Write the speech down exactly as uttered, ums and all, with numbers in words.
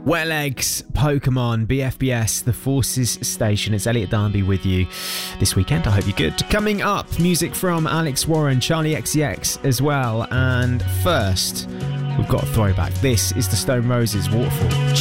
Wet Legs, Pokemon, B F B S, The Forces Station. It's Elliot Darby with you this weekend. I hope you're good. Coming up, music from Alex Warren, Charlie X C X as well. And first, we've got a throwback. This is the Stone Roses Waterfall.